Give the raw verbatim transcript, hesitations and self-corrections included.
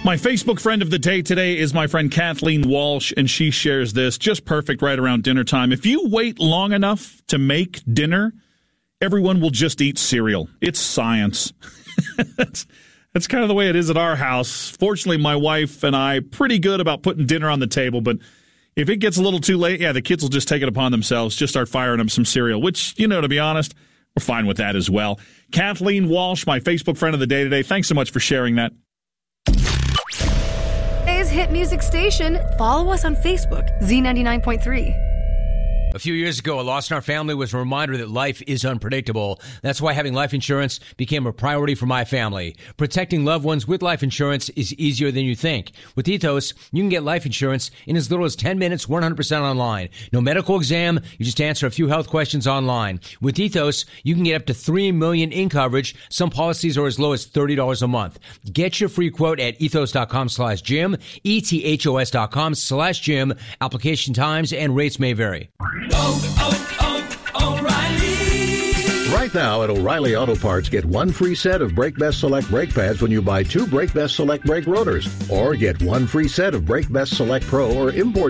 My Facebook friend of the day today is my friend Kathleen Walsh, and she shares this just perfect right around dinner time. If you wait long enough to make dinner, everyone will just eat cereal. It's science. that's, that's kind of the way it is at our house. Fortunately, my wife and I pretty good about putting dinner on the table, but if it gets a little too late, yeah, the kids will just take it upon themselves, just start firing up some cereal, which, you know, to be honest, we're fine with that as well. Kathleen Walsh, my Facebook friend of the day today, thanks so much for sharing that. Today's hit music station. Follow us on Facebook, Z ninety-nine point three. A few years ago, a loss in our family was a reminder that life is unpredictable. That's why having life insurance became a priority for my family. Protecting loved ones with life insurance is easier than you think. With Ethos, you can get life insurance in as little as ten minutes, one hundred percent online. No medical exam, you just answer a few health questions online. With Ethos, you can get up to three million dollars in coverage. Some policies are as low as thirty dollars a month. Get your free quote at ethos.com slash Jim, E-T-H-O-S dot com slash Jim. Application times and rates may vary. Oh, oh, oh, O'Reilly. Right now at O'Reilly Auto Parts, get one free set of Brake Best Select brake pads when you buy two Brake Best Select brake rotors. Or get one free set of Brake Best Select Pro or Import